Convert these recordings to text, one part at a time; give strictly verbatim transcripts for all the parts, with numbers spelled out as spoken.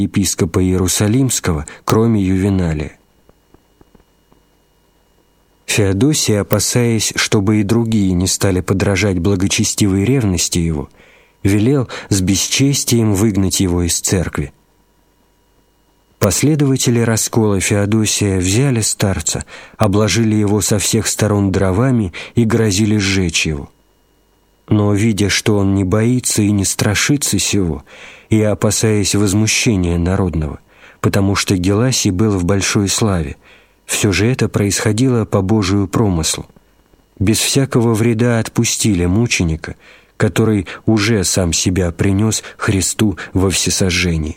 епископа Иерусалимского, кроме Ювеналия. Феодосий, опасаясь, чтобы и другие не стали подражать благочестивой ревности его, велел с бесчестием выгнать его из церкви. Последователи раскола Феодосия взяли старца, обложили его со всех сторон дровами и грозили сжечь его. Но, видя, что он не боится и не страшится сего, и опасаясь возмущения народного, потому что Геласий был в большой славе, все же это происходило по Божию промыслу. Без всякого вреда отпустили мученика, который уже сам себя принес Христу во всесожжении.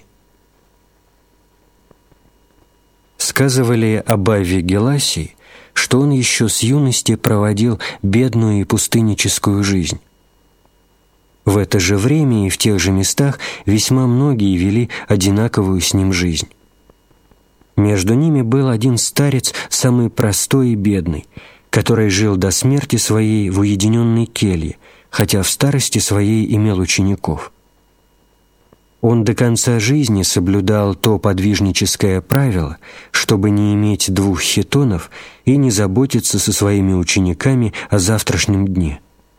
Сказывали об Авве Геласии, что он еще с юности проводил бедную и пустынническую жизнь. В это же время и в тех же местах весьма многие вели одинаковую с ним жизнь. Между ними был один старец, самый простой и бедный, который жил до смерти своей в уединенной келье, хотя в старости своей имел учеников. Он до конца жизни соблюдал то подвижническое правило, чтобы не иметь двух хитонов и не заботиться со своими учениками о завтрашнем дне.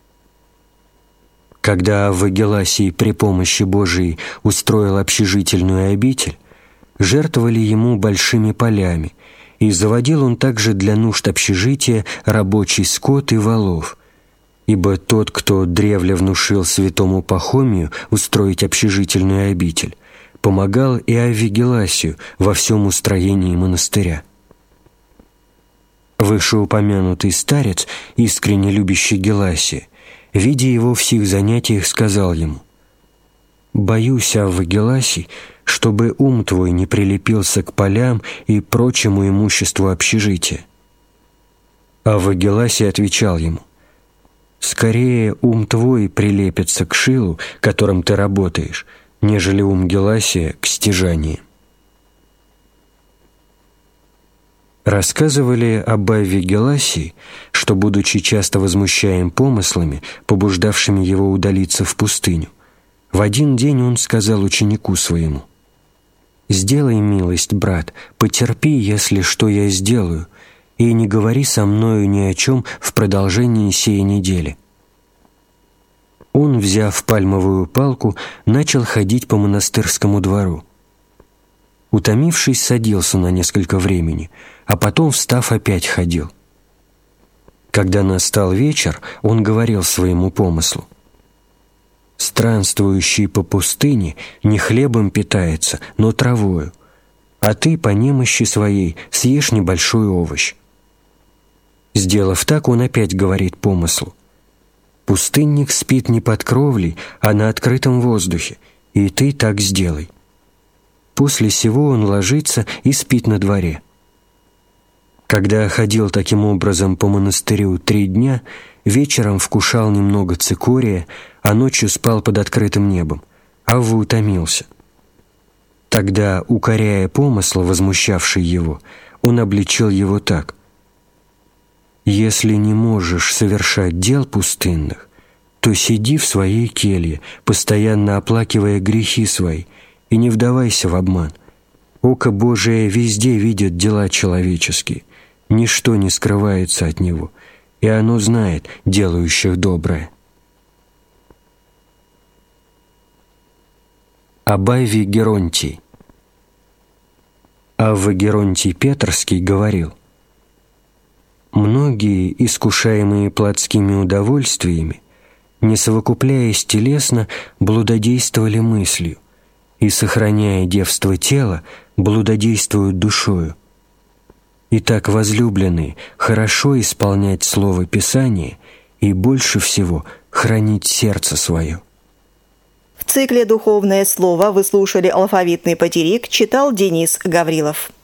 Когда Авва Геласий при помощи Божией устроил общежительную обитель, жертвовали ему большими полями, и заводил он также для нужд общежития рабочий скот и волов, ибо тот, кто древле внушил святому Пахомию устроить общежительную обитель, помогал и Авве Геласию во всем устроении монастыря. Вышеупомянутый старец, искренне любящий Геласия, видя его в сих занятиях, сказал ему: «Боюсь, Авва Геласий, чтобы ум твой не прилепился к полям и прочему имуществу общежития». Авва Геласий отвечал ему: «Скорее ум твой прилепится к шилу, которым ты работаешь, нежели ум Геласия к стяжанию». Рассказывали об Авве Геласии, что, будучи часто возмущаем помыслами, побуждавшими его удалиться в пустыню, в один день он сказал ученику своему: «Сделай милость, брат, потерпи, если что я сделаю, и не говори со мною ни о чем в продолжении сей недели». Он, взяв пальмовую палку, начал ходить по монастырскому двору. Утомившись, садился на несколько времени, а потом, встав, опять ходил. Когда настал вечер, он говорил своему помыслу: «Странствующий по пустыне не хлебом питается, но травою, а ты по немощи своей съешь небольшой овощ». Сделав так, он опять говорит помыслу: «Пустынник спит не под кровлей, а на открытом воздухе, и ты так сделай». После сего он ложится и спит на дворе. Когда ходил таким образом по монастырю три дня, вечером вкушал немного цикория, а ночью спал под открытым небом. Авва утомился. Тогда, укоряя помысл, возмущавший его, он обличил его так: «Если не можешь совершать дел пустынных, то сиди в своей келье, постоянно оплакивая грехи свои, и не вдавайся в обман. Око Божие везде видит дела человеческие, ничто не скрывается от него, и оно знает делающих доброе». Об Авве Геронтии. Авва Геронтий Петрский говорил: «Многие, искушаемые плотскими удовольствиями, не совокупляясь телесно, блудодействовали мыслью, и, сохраняя девство тела, блудодействуют душою. Итак, возлюбленные, хорошо исполнять Слово Писания и больше всего хранить сердце свое». В цикле «Духовное слово» вы слушали алфавитный потерик, читал Денис Гаврилов.